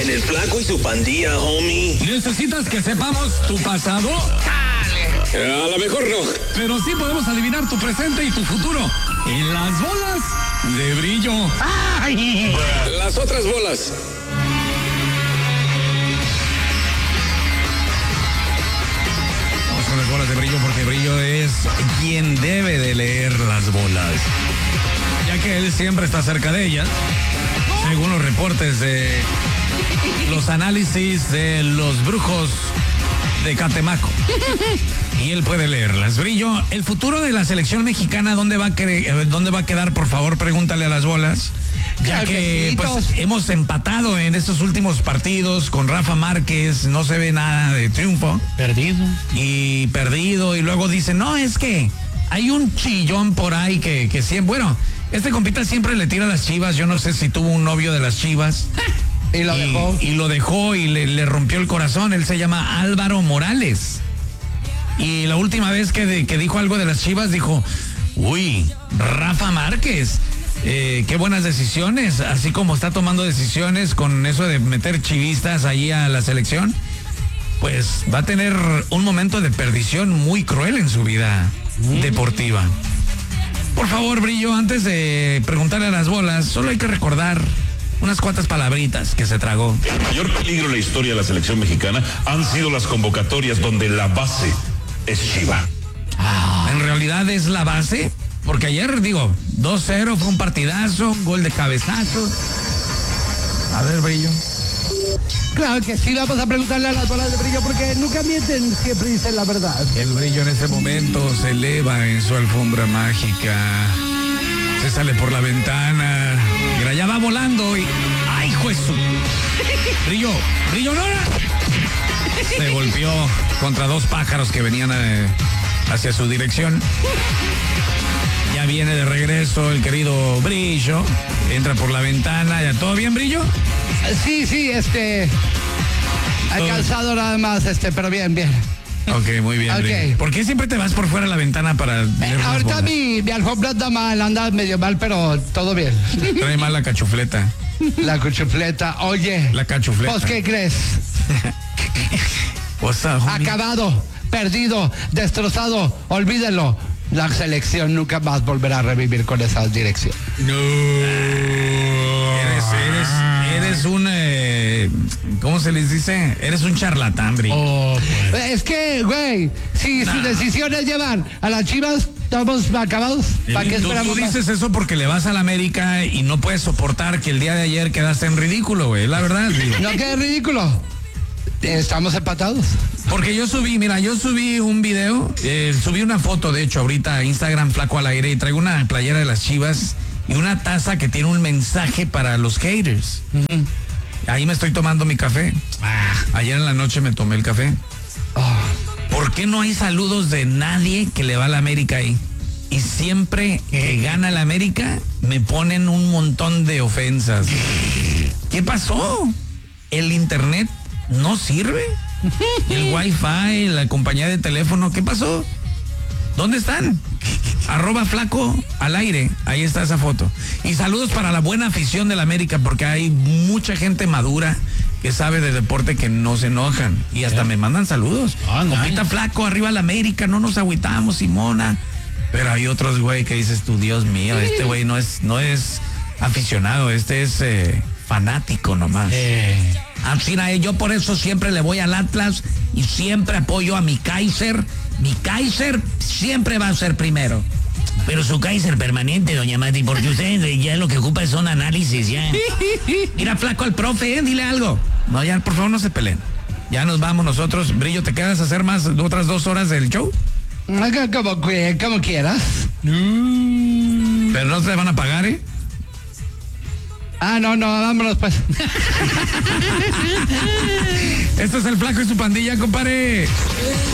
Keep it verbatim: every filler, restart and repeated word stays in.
En el Flaco y su Pandilla, homie. ¿Necesitas que sepamos tu pasado? Dale. A lo mejor no. Pero sí podemos adivinar tu presente y tu futuro. En las bolas de brillo. ¡Ay! Las otras bolas. Vamos con las bolas de brillo porque Brillo es quien debe de leer las bolas. Ya que él siempre está cerca de ellas. Según los reportes de los análisis de los brujos de Catemaco. Y él puede leerlas. Brillo, el futuro de la selección mexicana, ¿dónde va a, quedar, ¿dónde va a quedar? Por favor, pregúntale a las bolas. Ya que pues, hemos empatado en estos últimos partidos con Rafa Márquez, no se ve nada de triunfo. Perdido. Y perdido, y luego dicen, no, es que hay un chillón por ahí que, que siempre, bueno, este compita siempre le tira a las Chivas, yo no sé si tuvo un novio de las Chivas. Y lo y, dejó. Y lo dejó y le, le rompió el corazón, él se llama Álvaro Morales. Y la última vez que, de, que dijo algo de las Chivas, dijo, uy, Rafa Márquez, eh, qué buenas decisiones, así como está tomando decisiones con eso de meter chivistas ahí a la selección, pues va a tener un momento de perdición muy cruel en su vida mm. deportiva. Por favor, Brillo, antes de preguntarle a las bolas, solo hay que recordar unas cuantas palabritas que se tragó. El mayor peligro en la historia de la selección mexicana han sido las convocatorias donde la base es Chiva. Ah, en realidad es la base, porque ayer, digo, dos cero fue un partidazo, un gol de cabezazo. A ver, Brillo. Claro que sí, vamos a preguntarle a las bolas de Brillo porque nunca mienten, siempre dicen la verdad. El Brillo en ese momento se eleva en su alfombra mágica, se sale por la ventana, mira, ya va volando y... ¡Ay, juez! Brillo, Brillo, no, no. Se golpeó contra dos pájaros que venían eh, hacia su dirección. Ya viene de regreso el querido Brillo, entra por la ventana, ¿ya todo bien, Brillo? Sí, sí, este... He calzado nada más, este, pero bien, bien. Ok, muy bien, okay. Brillo. ¿Por qué siempre te vas por fuera de la ventana para Eh, ver las ahorita bolas? mi, mi alfombra anda mal, anda medio mal, pero todo bien. Trae mal la cachufleta. La cuchufleta, oye. La cachufleta. ¿Vos qué crees? O sea, Acabado, perdido, destrozado, olvídelo. La selección nunca más volverá a revivir con esa dirección. No. Eres, eres, eres un, eh, ¿cómo se les dice? Eres un charlatán, Brillo. Oh, pues. Es que, güey, si nah. sus decisiones llevan a las Chivas, estamos acabados. ¿Para qué tú, esperamos? Tú dices eso porque le vas a la América y no puedes soportar que el día de ayer quedaste en ridículo, güey. La verdad, Brillo. No quede ridículo. Estamos empatados. Porque yo subí, mira, yo subí un video, eh, subí una foto, de hecho, ahorita a Instagram, Flaco al Aire, y traigo una playera de las Chivas y una taza que tiene un mensaje para los haters. Uh-huh. Ahí me estoy tomando mi café. Ah, ayer en la noche me tomé el café. Oh. ¿Por qué no hay saludos de nadie que le va a la América ahí? Y siempre que gana la América, me ponen un montón de ofensas. ¿Qué pasó? ¿El internet no sirve? El wifi, la compañía de teléfono, ¿qué pasó? ¿Dónde están? Arroba Flaco al Aire, ahí está esa foto. Y saludos para la buena afición de la América, porque hay mucha gente madura que sabe de deporte que no se enojan y hasta yeah. me mandan saludos. Oh, Compita nice. Flaco, arriba la América, no nos agüitamos, Simona. Pero hay otros güey que dices tú, Dios mío, este güey no es, no es aficionado, este es eh, fanático nomás. Eh. Así, yo por eso siempre le voy al Atlas y siempre apoyo a mi Kaiser. Mi Kaiser siempre va a ser primero. Pero su Kaiser permanente, doña Mati, porque usted ya lo que ocupa son análisis, ya. Mira, Flaco al profe, ¿eh? Dile algo. No, ya, por favor, no se peleen. Ya nos vamos nosotros. Brillo, ¿te quedas a hacer más otras dos horas del show? Como, como quieras. Pero no te van a pagar, ¿eh? Ah, no, no, vámonos pues. Esto es el Flaco y su pandilla, compadre.